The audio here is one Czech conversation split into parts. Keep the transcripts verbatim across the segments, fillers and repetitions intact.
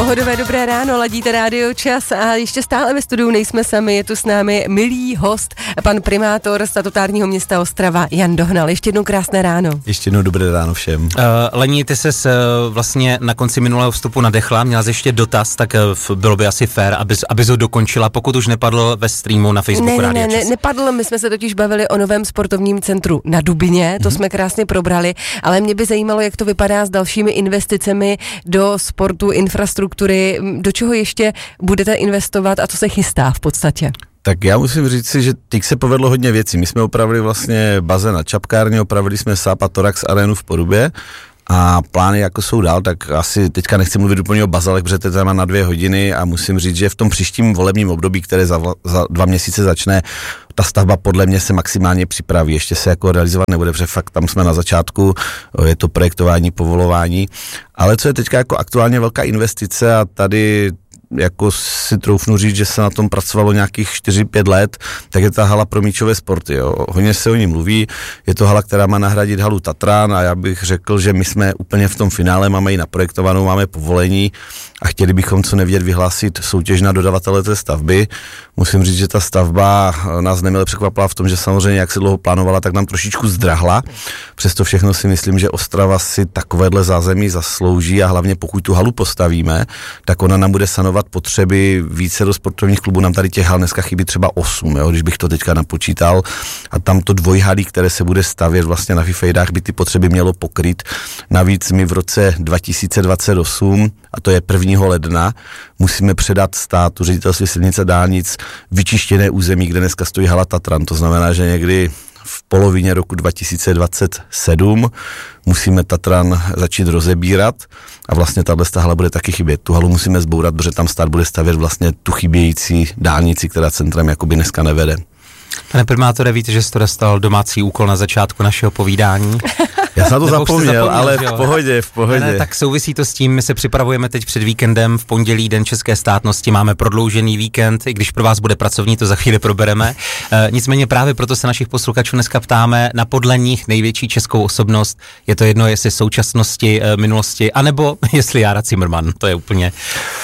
Pohodové dobré ráno, ladíte Rádio Čas a ještě stále ve studiu nejsme sami, je tu s námi milý host, pan primátor statutárního města Ostrava Jan Dohnal. Ještě jednou krásné ráno. Ještě jednou dobré ráno všem. Uh, Lení, ty ses uh, vlastně na konci minulého vstupu nadechla, měla jsi ještě dotaz, tak uh, bylo by asi fér, abys, abys ho dokončila, pokud už nepadl ve streamu na Facebooku ne, Rádia ne, Čas. Ne, nepadl, my jsme se totiž bavili o novém sportovním centru na Dubině, to mm-hmm. jsme krásně probrali, ale mě by zajímalo, jak to vypadá s dalšími investicemi do sportu, infrastruktury, do čeho ještě budete investovat a co se chystá v podstatě? Tak já musím říct si, že teď se povedlo hodně věcí. My jsme opravili vlastně bazén na Čapkárně, opravili jsme Sapa Torax arénu v Porubě a plány jako jsou dál, tak asi teďka nechci mluvit úplně o bazalech, protože to je téma na dvě hodiny a musím říct, že v tom příštím volebním období, které za, za dva měsíce začne, ta stavba podle mě se maximálně připraví, ještě se jako realizovat nebude, protože fakt tam jsme na začátku, je to projektování, povolování, ale co je teďka jako aktuálně velká investice a tady jako si troufnu říct, že se na tom pracovalo nějakých čtyři pět let, tak je ta hala pro míčové sporty. Jo. Hodně se o ní mluví, je to hala, která má nahradit halu Tatran a já bych řekl, že my jsme úplně v tom finále, máme ji naprojektovanou, máme povolení a chtěli bychom co nevědět vyhlásit soutěž na dodavatele té stavby. Musím říct, že ta stavba nás nemile překvapila v tom, že samozřejmě jak se dlouho plánovala, tak nám trošičku zdrahla. Přesto všechno si myslím, že Ostrava si takovéhle zázemí zaslouží a hlavně pokud tu halu postavíme, tak ona nám bude sanovat potřeby více do sportovních klubů. Nám tady těch hal dneska chybí třeba osm, jo, když bych to teďka napočítal. A tam to dvojhalí, které se bude stavět vlastně na Fifejdách, by ty potřeby mělo pokryt. Navíc my v roce dva tisíce dvacet osm, a to je prvního ledna, musíme předat státu Ředitelství silnic a dálnic vyčištěné území, kde dneska stojí hala Tatran. To znamená, že někdy v polovině roku dva tisíce dvacet sedm musíme Tatran začít rozebírat a vlastně tato hala bude taky chybět. Tu halu musíme zbourat, protože tam stát bude stavět vlastně tu chybějící dálnici, která centrem jakoby dneska nevede. Pane primátore, víte, že jste dostal domácí úkol na začátku našeho povídání? Já jsem na to zapomněl, zapomněl, ale v pohodě, v pohodě. Ne, ne, tak souvisí to s tím, my se připravujeme teď před víkendem, v pondělí Den české státnosti, máme prodloužený víkend, i když pro vás bude pracovní, to za chvíli probereme. E, nicméně právě proto se našich posluchačů dneska ptáme na podle nich největší českou osobnost. Je to jedno, jestli současnosti, e, minulosti, anebo jestli Jára Cimrman, to je úplně...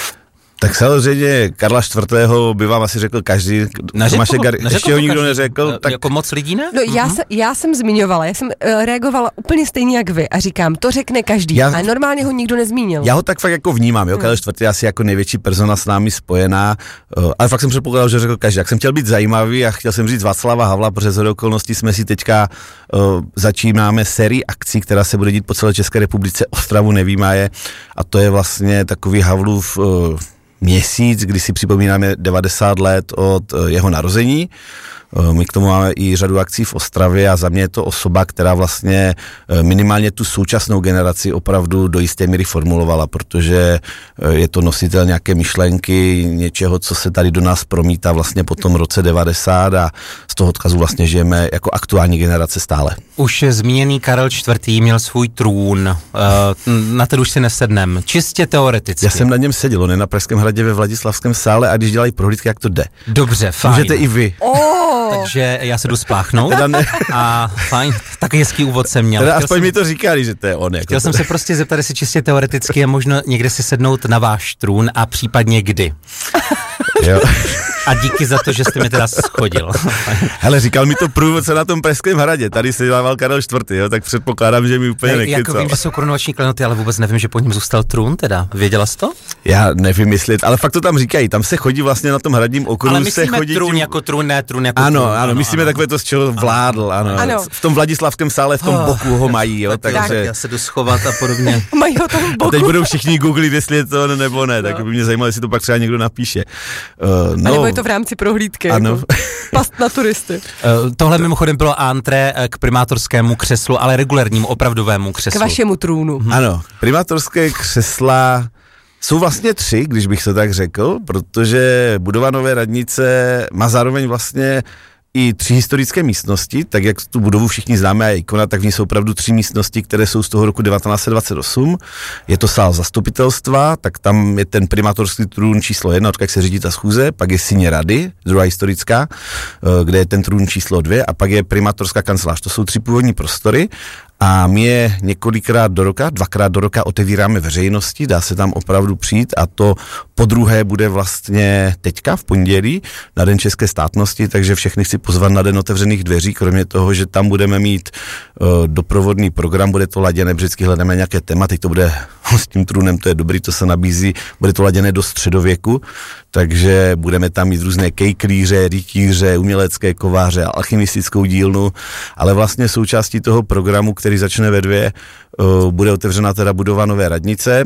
Tak samozřejmě Karla čtvrtého by vám asi řekl každý. Neřekl, Tomáše Gar... neřekl ještě ho nikdo každý. neřekl. Tak... Jako moc lidí ne? No mm-hmm. já, se, já jsem zmiňovala, já jsem uh, reagovala úplně stejně jak vy a říkám, to řekne každý, já... ale normálně ho nikdo nezmínil. Já ho tak fakt jako vnímám, jo, hmm. Karel čtvrtý je asi jako největší persona s námi spojená, uh, ale fakt jsem předpokládal, že řekl každý. Jak jsem chtěl být zajímavý a chtěl jsem říct Václava Havla, protože z okolností jsme si teďka uh, začínáme sérii akcí, která se bude dít po celé České republice, Ostravu nevýmaje, a to je vlastně takový Havlův uh, měsíc, kdy si připomínáme devadesát let od jeho narození. My k tomu máme i řadu akcí v Ostravě a za mě je to osoba, která vlastně minimálně tu současnou generaci opravdu do jisté míry formulovala, protože je to nositel nějaké myšlenky, něčeho, co se tady do nás promítá vlastně po tom roce devadesát a z toho odkazu vlastně žijeme jako aktuální generace stále. Už zmíněný Karel čtvrtý měl svůj trůn, na ten už si nesednem, čistě teoreticky. Já jsem na něm seděl, on je na Pražském hradě ve Vladislavském sále a když dělají prohlídky, jak to jde. Dobře, fajn. Můžete i vy. Oh. Takže já se jdu spláchnout a fajn, taky hezký úvod jsem měl. Teda aspoň jsem, mi to říkali, že to je on. Jako chtěl to. jsem se prostě zeptat, jestli čistě teoreticky je možno někde si sednout na váš trůn a případně kdy. Jo. A díky za to, že jste mi teda schodil. Hele, říkal mi to průvodce na tom Pražském hradě, tady se dával Karel čtvrtý, jo, tak předpokládám, že mi úplně ne, nekycal. Jako vím, že jsou korunovační klenoty, ale vůbec nevím, že po něm zůstal trůn teda. Věděla jsi to? Já nevím myslit, ale fakt to tam říkají, tam se chodí vlastně na tom hradním okruhu. Ale myslíme se chodí trůn tím... jako trůn, ne trůn jako ano, trůn. Ano, ano, myslíme ano. Takové to, z čeho vládl, ano. ano. V tom Vladislavském sále, v tom oh, boku ho mají, jo, tak, takže... Já se jdu schovat a podobně. Mají ho tam v boku. A teď budou všichni googlit, jestli je to nebo ne, tak by mě zajímalo, jestli to pak třeba někdo napíše. Uh, no. A nebo je to v rámci prohlídky. Ano. Jako past na turisty. Uh, tohle mimochodem bylo antré k primátorskému křeslu, ale regulérnímu, opravdovému křeslu. K vašemu trůnu. Hm. Ano, primátorské křesla jsou vlastně tři, když bych to tak řekl, protože budova Nové radnice má zároveň vlastně i tři historické místnosti, tak jak tu budovu všichni známe a ikona, tak v ní jsou opravdu tři místnosti, které jsou z toho roku devatenáct set dvacet osm. Je to sál zastupitelstva, tak tam je ten primátorský trůn číslo jedna, odkud se řídí ta schůze, pak je síně rady, druhá historická, kde je ten trůn číslo dvě a pak je primátorská kancelář. To jsou tři původní prostory a my je několikrát do roka, dvakrát do roka otevíráme veřejnosti, dá se tam opravdu přijít a to podruhé bude vlastně teďka v pondělí na Den české státnosti, takže všechny chci pozvat na Den otevřených dveří, kromě toho, že tam budeme mít uh, doprovodný program, bude to laděné, vždycky hledáme nějaké tématy, to bude s tím trůnem, to je dobrý, to se nabízí, bude to laděné do středověku, takže budeme tam mít různé kejklíře, rytíře, umělecké kováře, alchymistickou dílnu, ale vlastně součástí toho programu, který začne ve dvě, uh, bude otevřena teda budova nové radnice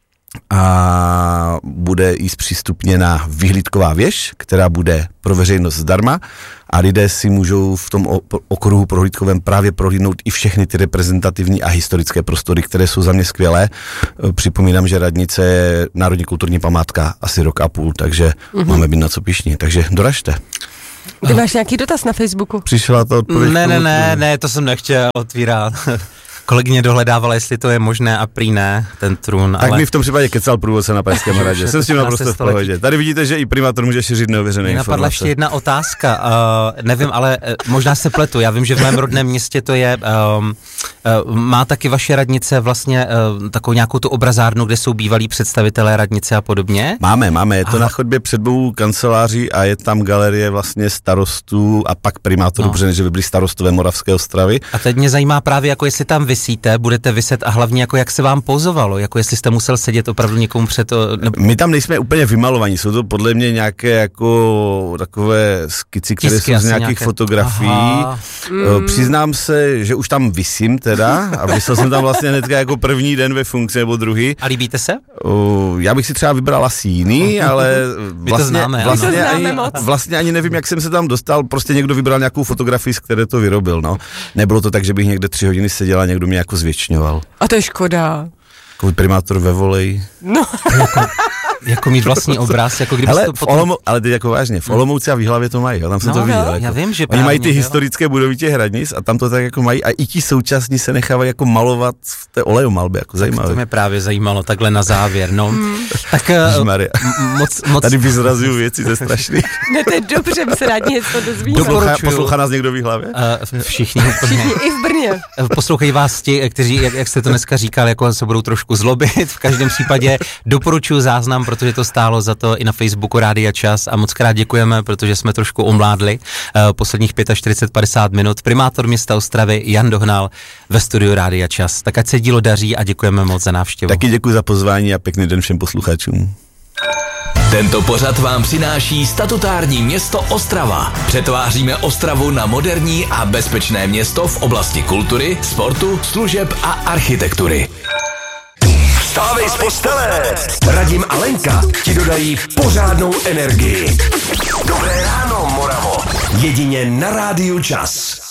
a bude jí zpřístupněna vyhlídková věž, která bude pro veřejnost zdarma a lidé si můžou v tom okruhu prohlídkovém právě prohlídnout i všechny ty reprezentativní a historické prostory, které jsou za mě skvělé. Připomínám, že radnice je národní kulturní památka asi rok a půl, takže mm-hmm. máme být na co pyšní, takže doražte. Ty máš nějaký dotaz na Facebooku? Přišla to odpověď. Ne, ne, ne, ne, to jsem nechtěl otvírat. Kolegyně dohledávala, jestli to je možné a prý ne, ten trůn. Tak ale... mi v tom případě kecal průvodce na Pražském hradě. Jsem s tím naprosto v pohodě. Tady vidíte, že i primátor může šířit neověřené informace. Napadla ještě jedna otázka. Uh, nevím, ale uh, možná se pletu. Já vím, že v mém rodném městě to je, um, uh, má taky vaše radnice vlastně uh, takovou nějakou tu obrazárnu, kde jsou bývalí představitelé radnice a podobně? Máme, máme. Je to Aha. na chodbě před dvou kanceláří a je tam galerie vlastně starostů a pak primátorů, no. protože že by byli starostové Moravské Ostravy. A teď mě zajímá právě, jako jestli tam visíte, budete viset a hlavně jako jak se vám pozovalo, jako jestli jste musel sedět opravdu někomu před to. Nebo... My tam nejsme úplně vymalovaní, jsou to podle mě nějaké jako takové skici, které Tisky jsou z nějakých nějaké... fotografií. Mm. Přiznám se, že už tam visím teda a vysel jsem tam vlastně hnedka jako první den ve funkci nebo druhý. A líbíte se? O, já bych si třeba vybral asi jiný, ale vlastně, to známe, vlastně, to ani, vlastně ani nevím, jak jsem se tam dostal, prostě někdo vybral nějakou fotografii, z které to vyrobil, no. Nebylo to tak, že bych někde tři hodiny seděl a někdo mě jako zvětšňoval. A to je škoda. Jako primátor ve voleji. No. jako, jako mít vlastní obraz, jako kdyby ale, to potom... Olomou, ale teď jako vážně, v Olomouci a v Jihlavě to mají, jo, tam jsem No, to viděl. no, Jako. já vím, že Oni mají ty jo. historické budovy těch hradnic a tam to tak jako mají a i ti současní se nechávají jako malovat v té olejomalbě, jako zajímavé. To mě právě zajímalo, takhle na závěr, no. Hmm. Tak Maria. moc, moc... Tady vyzrazuju věci, to je strašný. Ne, to je dobře, my se rádi něco dozvíme. Poslouchá, poslouchá nás někdo v Jihlavě? Uh, všichni úplně. Všichni i v Brně. Poslouchají vás ti, kteří, jak, jak jste to dneska říkal, jako se budou trošku zlobit. V každém případě doporučuji záznam, protože to stálo za to i na Facebooku Rádia Čas a moc krát děkujeme, protože jsme trošku omládli uh, posledních čtyřicet pět padesát minut. Primátor města Ostravy Jan Dohnal ve studiu Rádia Čas. Tak ať se dílo daří a děkujeme moc za návštěvu. Taky děkuji za pozvání a pěkný den všem posluchačům. Tento pořad vám přináší statutární město Ostrava. Přetváříme Ostravu na moderní a bezpečné město v oblasti kultury, sportu, služeb a architektury. Vstávej z postele! Radim a Lenka ti dodají pořádnou energii. Dobré ráno, Moravo. Jedině na Rádiu Čas.